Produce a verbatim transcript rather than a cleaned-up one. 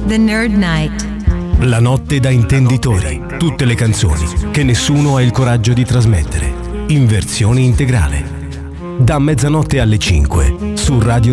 The Nerd Night. La notte da intenditori. Tutte le canzoni che nessuno ha il coraggio di trasmettere. In versione integrale. Da mezzanotte alle cinque su Radio